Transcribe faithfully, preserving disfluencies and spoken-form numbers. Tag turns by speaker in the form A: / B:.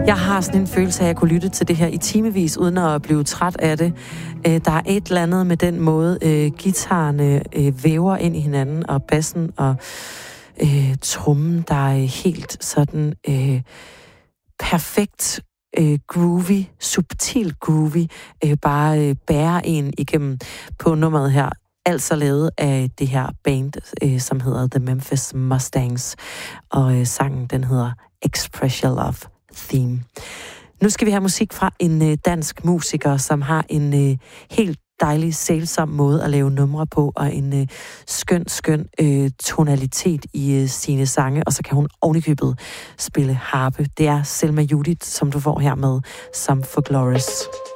A: Jeg har sådan en følelse af, at jeg kunne lytte til det her i timevis, uden at blive træt af det. Der er et eller andet med den måde, øh, guitarerne øh, væver ind i hinanden, og bassen og øh, trommen, der er helt sådan øh, perfekt øh, groovy, subtil groovy, øh, bare øh, bærer en igennem på nummeret her. Altså lavet af det her band, øh, som hedder The Memphis Mustangs, og øh, sangen, den hedder Express Your Love Theme. Nu skal vi have musik fra en øh, dansk musiker, som har en øh, helt dejlig, sælsom måde at lave numre på, og en øh, skøn, skøn øh, tonalitet i øh, sine sange, og så kan hun ovenikøbet spille harpe. Det er Selma Judith, som du får her med, som for Glorious.